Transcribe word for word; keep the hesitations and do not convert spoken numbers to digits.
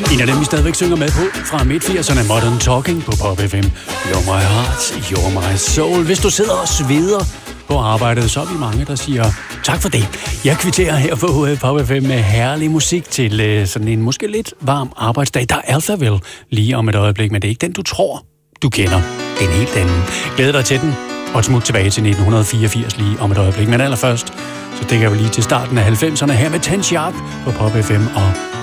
En af dem, vi stadigvæk synger med på fra midt-firserne, Modern Talking på Pop F M. You're my heart, you're my soul. Hvis du sidder og sveder på arbejdet, så er vi mange, der siger tak for det. Jeg kvitterer her på Pop F M med herlig musik til sådan en måske lidt varm arbejdsdag. Der er Alphaville lige om et øjeblik, men det er ikke den, du tror, du kender. Det er en helt anden. Glæder dig til den, og smut tilbage til nitten fireogfirs lige om et øjeblik. Men allerførst, så dækker vi lige til starten af halvfemserne her med Ten Sharp på Pop F M og